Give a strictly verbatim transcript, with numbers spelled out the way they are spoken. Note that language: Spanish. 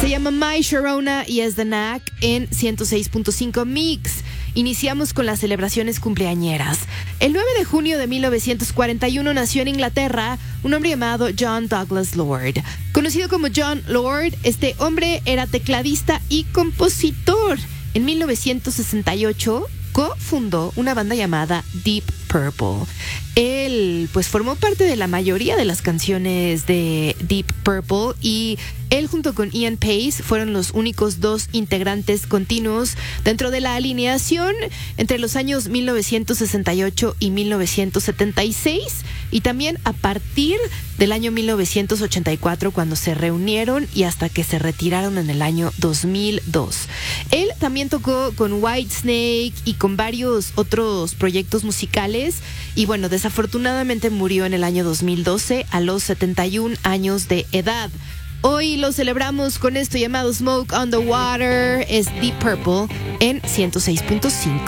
se llama My Sharona y es The Knack en ciento seis punto cinco Mix. Iniciamos con las celebraciones cumpleañeras. El nueve de junio de mil novecientos cuarenta y uno nació en Inglaterra un hombre llamado John Douglas Lord. Conocido como John Lord, este hombre era tecladista y compositor. En mil novecientos sesenta y ocho cofundó una banda llamada Deep Purple. Él pues formó parte de la mayoría de las canciones de Deep Purple y él junto con Ian Pace fueron los únicos dos integrantes continuos dentro de la alineación entre los años mil novecientos sesenta y ocho y mil novecientos setenta y seis, y también a partir del año mil novecientos ochenta y cuatro cuando se reunieron y hasta que se retiraron en el año dos mil dos. Él también tocó con Whitesnake y con varios otros proyectos musicales y bueno, desafortunadamente murió en el año dos mil doce a los setenta y un años de edad. Hoy lo celebramos con esto llamado Smoke on the Water. Es Deep Purple en ciento seis punto cinco.